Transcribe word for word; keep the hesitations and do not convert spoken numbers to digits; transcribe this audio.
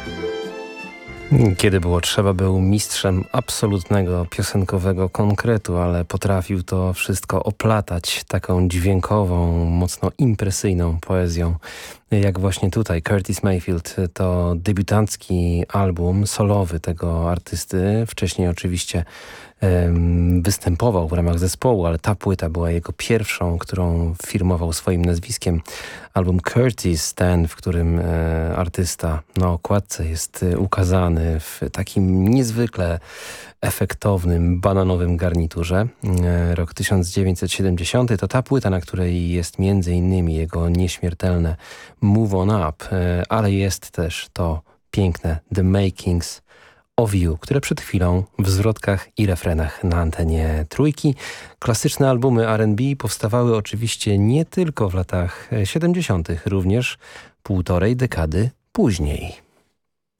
Kiedy było trzeba, był mistrzem absolutnego piosenkowego konkretu, ale potrafił to wszystko oplatać taką dźwiękową, mocno impresyjną poezją. Jak właśnie tutaj Curtis Mayfield, to debiutancki album solowy tego artysty. Wcześniej oczywiście um, występował w ramach zespołu, ale ta płyta była jego pierwszą, którą firmował swoim nazwiskiem. Album Curtis, ten, w którym e, artysta na okładce jest e, ukazany w takim niezwykle efektownym, bananowym garniturze. E, rok tysiąc dziewięćset siedemdziesiąty to ta płyta, na której jest między innymi jego nieśmiertelne Move On Up, e, ale jest też to piękne The Makings of You, które przed chwilą w zwrotkach i refrenach na antenie Trójki. Klasyczne albumy R and B powstawały oczywiście nie tylko w latach siedemdziesiątych, również półtorej dekady później.